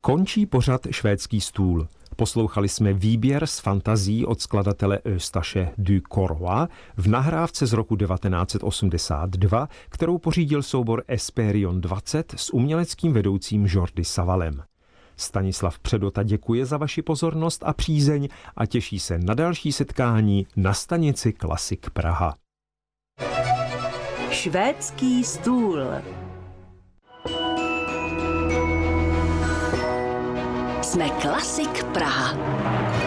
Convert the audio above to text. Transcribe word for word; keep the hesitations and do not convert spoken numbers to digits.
Končí pořad Švédský stůl. Poslouchali jsme výběr z fantazí od skladatele Eustache du Coroix v nahrávce z roku devatenáct set osmdesát dva, kterou pořídil soubor Esperion dvacet s uměleckým vedoucím Jordi Savalem. Stanislav Předota děkuje za vaši pozornost a přízeň a těší se na další setkání na stanici Klasik Praha. Švédský stůl. Jsme Klasik Praha.